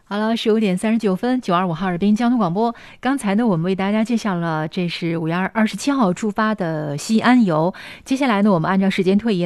好了，15点39分，925哈尔滨交通广播。刚才呢，我们为大家介绍了这是5月27号出发的西安游。接下来呢，我们按照时间推移